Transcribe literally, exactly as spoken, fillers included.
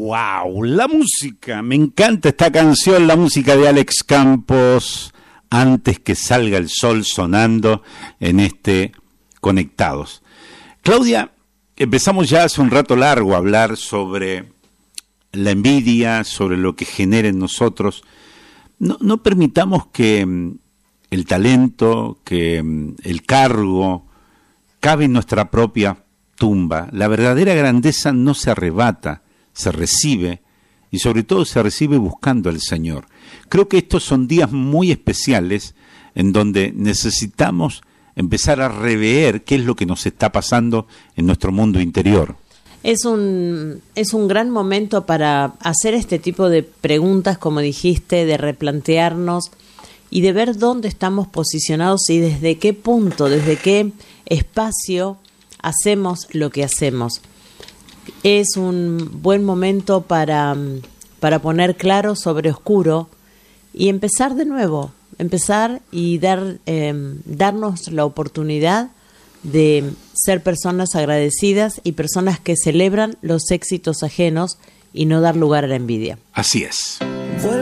Wow, la música, me encanta esta canción, la música de Alex Campos, Antes que salga el sol, sonando en este Conectados. Claudia, empezamos ya hace un rato largo a hablar sobre la envidia, sobre lo que genera en nosotros. No, no permitamos que mm, el talento, que mm, el cargo, cabe en nuestra propia tumba. La verdadera grandeza no se arrebata, se recibe, y sobre todo se recibe buscando al Señor. Creo que estos son días muy especiales en donde necesitamos empezar a rever qué es lo que nos está pasando en nuestro mundo interior. Es un, es un gran momento para hacer este tipo de preguntas, como dijiste, de replantearnos y de ver dónde estamos posicionados y desde qué punto, desde qué espacio hacemos lo que hacemos. Es un buen momento para, para poner claro sobre oscuro y empezar de nuevo, empezar y dar, eh, darnos la oportunidad de ser personas agradecidas y personas que celebran los éxitos ajenos y no dar lugar a la envidia. Así es.